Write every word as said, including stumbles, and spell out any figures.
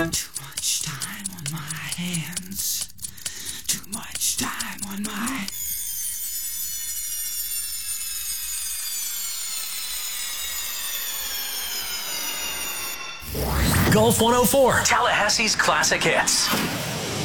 Too much time on my hands. Too much time on my... Golf one oh four, Tallahassee's classic hits.